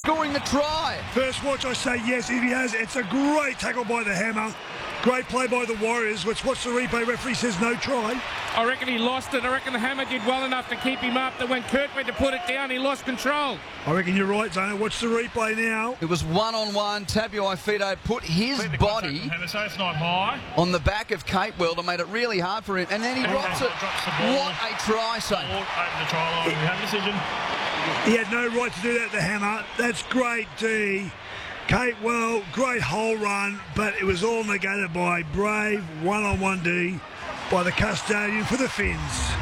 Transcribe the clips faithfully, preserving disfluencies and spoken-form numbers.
scoring the try. First watch, I say yes, if he has. It's a great tackle by the Hammer. Great play by the Warriors. Let's watch the replay. Referee says no try. I reckon he lost it. I reckon the Hammer did well enough to keep him up that when Kurt went to put it down, he lost control. I reckon you're right, Zona. Watch the replay now. It was one-on-one. Tabuai-Fidow put his body Hammer, so it's not high. on the back of Cape World and made it really hard for him. And then he drops it. Drops the ball. What a try, son. Open the try line. We have a decision. He had no right to do that, the Hammer. That's great, D. Kate, well, great whole run, but it was all negated by brave one-on-one D by the custodian for the Finns.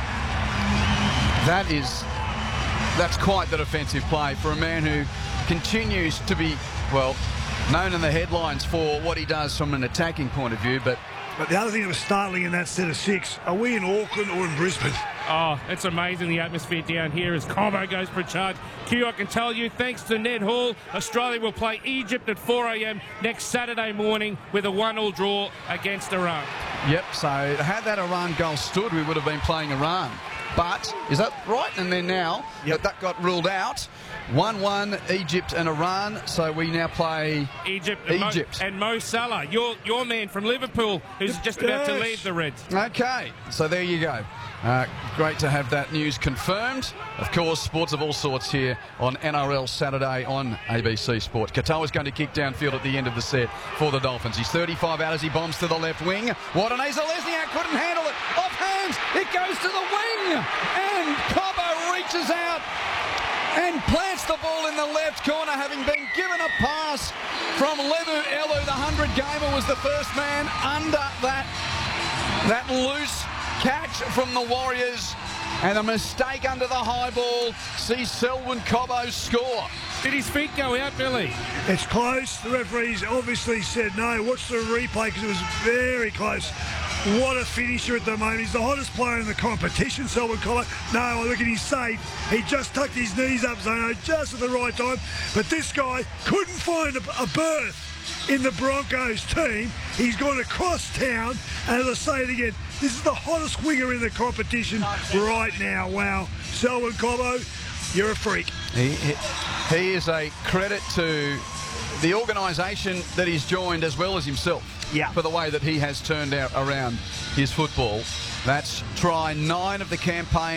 That is, that's quite the defensive play for a man who continues to be, well, known in the headlines for what he does from an attacking point of view, but... But the other thing that was startling in that set of six, are we in Auckland or in Brisbane? Oh, it's amazing, the atmosphere down here as Cobbo goes for a charge. Q, I can tell you, thanks to Ned Hall, Australia will play Egypt at four a m next Saturday morning with a one-all draw against Iran. Yep, so had that Iran goal stood, we would have been playing Iran. But, is that right? And then now, yep. that, that got ruled out. one one, Egypt and Iran, so we now play Egypt and, Egypt. Mo, and Mo Salah, your, your man from Liverpool, who's just about to leave the Reds. Okay, so there you go. Uh, great to have that news confirmed. Of course, sports of all sorts here on N R L Saturday on A B C Sport. Katoa's going to kick downfield at the end of the set for the Dolphins. He's thirty-five out as he bombs to the left wing. Watanesa Lesniak couldn't handle it. Off hands, it goes to the wing. And Cobbo reaches out and plants the ball in the left corner, having been given a pass from Levu Elu. The hundred-gamer was the first man under that, that loose catch from the Warriors, and a mistake under the high ball sees Selwyn Cobbo score. Did his feet go out, Billy? It's close. The referees obviously said no. Watch the replay because it was very close. What a finisher at the moment. He's the hottest player in the competition, Selwyn Cobbo. No, look at his save. He just tucked his knees up, Zono, just at the right time. But this guy couldn't find a, a berth in the Broncos team. He's gone across town, and as I say it again, this is the hottest winger in the competition right now. Wow. Selwyn Cobbo, you're a freak. He, he, he is a credit to the organisation that he's joined as well as himself. Yeah. For the way that he has turned out around his football. That's try nine of the campaign.